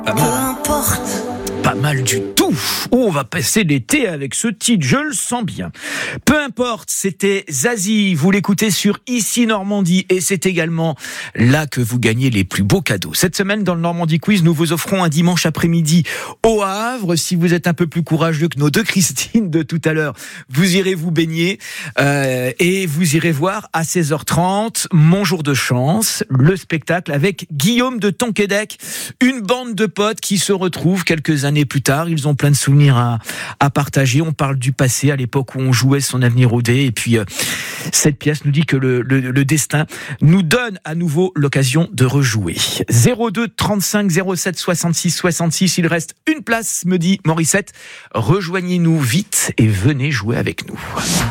Peu importe. Pas mal du tout. Oh, on va passer l'été avec ce titre, je le sens bien. Peu importe, c'était Zazie. Vous l'écoutez sur Ici Normandie et c'est également là que vous gagnez les plus beaux cadeaux. Cette semaine, dans le Normandie Quiz, nous vous offrons un dimanche après-midi au Havre. Si vous êtes un peu plus courageux que nos deux Christine de tout à l'heure, vous irez vous baigner et vous irez voir à 16h30 Mon jour de chance, le spectacle avec Guillaume de Tonquédec, une bande de potes qui se retrouvent quelques années plus tard. Ils ont plein de souvenirs à partager. On parle du passé, à l'époque où on jouait Son avenir au dé. Et puis, cette pièce nous dit que le destin nous donne à nouveau l'occasion de rejouer. 02 35 07 66 66. Il reste une place, me dit Morissette. Rejoignez-nous vite et venez jouer avec nous.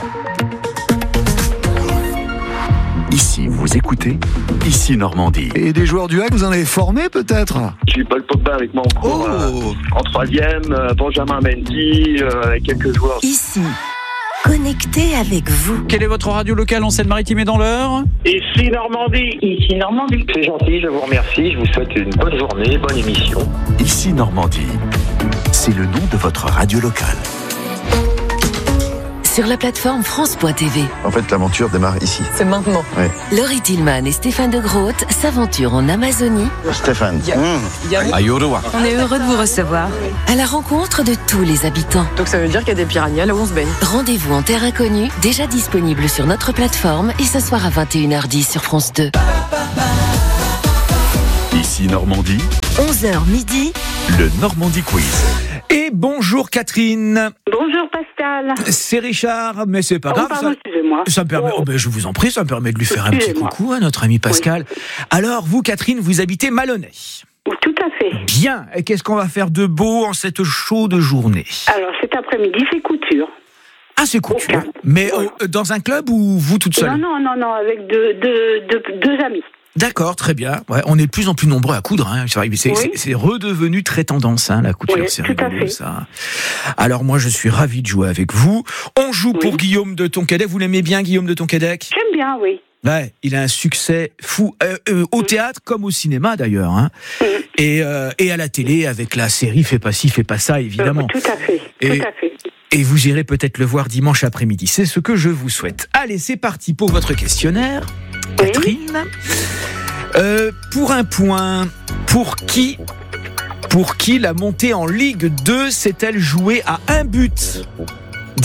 Ici, vous écoutez Ici Normandie. Et des joueurs du HAC, vous en avez formé peut-être ? J'ai eu Paul Pogba avec moi en cours, en troisième, Benjamin Mendy, avec quelques joueurs. Ici, connecté avec vous. Quelle est votre radio locale en Seine-Maritime et dans l'Eure ? Ici Normandie. Ici Normandie. C'est gentil, je vous remercie. Je vous souhaite une bonne journée, bonne émission. Ici Normandie, c'est le nom de votre radio locale. Sur la plateforme France.tv. En fait, l'aventure démarre ici. C'est maintenant. Oui. Laurie Tillman et Stéphane de Groot s'aventurent en Amazonie. Stéphane. On est heureux de vous recevoir. À la rencontre de tous les habitants. Donc ça veut dire qu'il y a des piranhas là où on se baigne. Rendez-vous en terre inconnue, déjà disponible sur notre plateforme et ce soir à 21h10 sur France 2. Ici Normandie, 11h midi. le Normandie Quiz. Et bonjour Catherine. Bonjour Pascal. C'est Richard, mais c'est pas grave. Pardon, excusez-moi. Ça me permet, je vous en prie, ça me permet de lui faire un petit Excusez-moi. coucou à notre ami Pascal. Oui. Alors, vous, Catherine, vous habitez Malonnet. Tout à fait. Bien. Et qu'est-ce qu'on va faire de beau en cette chaude journée ? Alors cet après-midi, c'est couture. Ah, c'est couture. Aucun. Mais Voilà. dans un club ou vous toute seule ? Non, avec deux amis. D'accord, très bien. Ouais, on est de plus en plus nombreux à coudre. Hein. C'est redevenu très tendance, hein, la couture. Oui, c'est tout à rigolo, fait. ça. Alors moi, je suis ravi de jouer avec vous. On joue pour Oui. Guillaume de Tonquédec. Vous l'aimez bien, Guillaume de Tonquédec ? J'aime bien, oui. Ouais, il a un succès fou au théâtre comme au cinéma d'ailleurs, hein. Et à la télé avec la série Fais pas ci, fais pas ça, évidemment. Tout à fait. Et- Tout à fait. Et vous irez peut-être le voir dimanche après-midi. C'est ce que je vous souhaite. Allez, c'est parti pour votre questionnaire, Catherine. Pour un point, pour qui la montée en Ligue 2 s'est-elle jouée à un but dimanche ?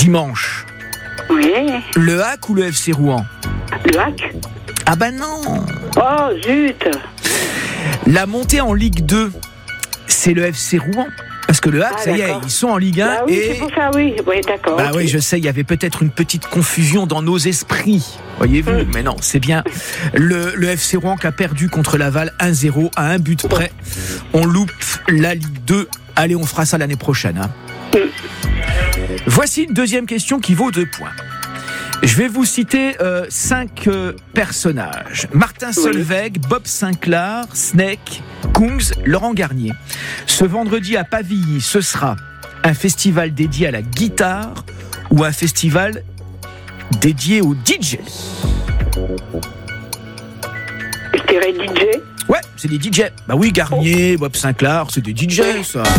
Oui. Le HAC ou le FC Rouen ? Le hack. Ah bah non ! Oh, zut. La montée en Ligue 2, c'est le FC Rouen. Parce que le HAC, Ah, ça y est, d'accord. ils sont en Ligue 1 Bah oui, et... c'est pour ça, oui. Oui, d'accord. Bah ok. oui, je sais, il y avait peut-être une petite confusion dans nos esprits, voyez-vous, mais non, c'est bien le FC Rouen qui a perdu contre Laval 1-0 à un but près. On loupe la Ligue 2. Allez, on fera ça l'année prochaine. Hein. Voici une deuxième question qui vaut 2 points. Je vais vous citer 5 personnages. Martin Solveig, Bob Sinclair, Snake, Kungs, Laurent Garnier. Ce vendredi à Pavilly, ce sera un festival dédié à la guitare ou un festival dédié aux DJ. Je dirais DJ. Ouais, c'est des DJ. Bah oui, Garnier, Bob Sinclair, c'est des DJ, ça.